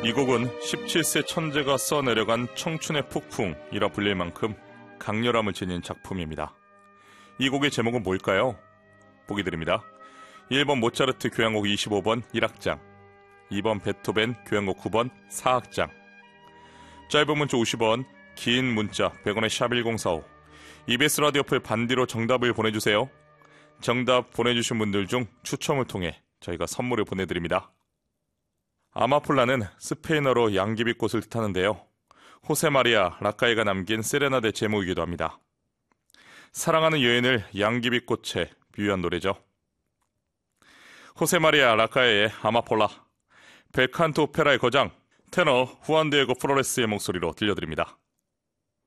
이 곡은 17세 천재가 써내려간 청춘의 폭풍이라 불릴 만큼 강렬함을 지닌 작품입니다. 이 곡의 제목은 뭘까요? 보기 드립니다. 1번 모차르트 교향곡 25번 1악장, 2번 베토벤 교향곡 9번 4악장. 짧은 문자 50원, 긴 문자 100원의 샵1045. EBS 라디오 풀 반디로 정답을 보내주세요. 정답 보내주신 분들 중 추첨을 통해 저희가 선물을 보내드립니다. 아마폴라는 스페인어로 양귀비꽃을 뜻하는데요. 호세마리아 라카이가 남긴 세레나데 제목이기도 합니다. 사랑하는 여인을 양귀비꽃에 비유한 노래죠. 호세마리아 라카이의 아마폴라, 벨칸토 오페라의 거장 테너 후안 디에고 플로레스의 목소리로 들려드립니다.